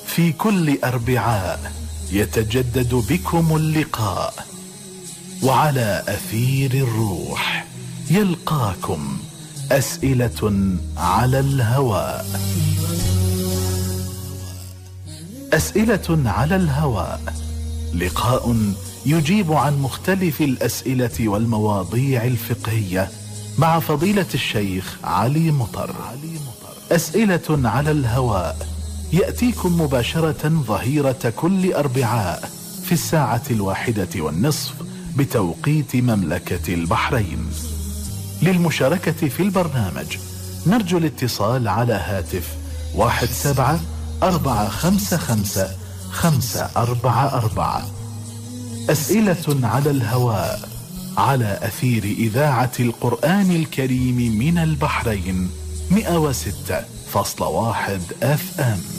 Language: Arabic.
في كل أربعاء يتجدد بكم اللقاء، وعلى أثير الروح يلقاكم أسئلة على الهواء. أسئلة على الهواء، لقاء يجيب عن مختلف الأسئلة والمواضيع الفقهية مع فضيلة الشيخ علي مطر. أسئلة على الهواء يأتيكم مباشرة ظهيرة كل أربعاء في 1:01 بتوقيت مملكة البحرين. للمشاركة في البرنامج نرجو الاتصال على هاتف 17-455-544. أسئلة على الهواء على أثير إذاعة القرآن الكريم من البحرين 106.1 FM.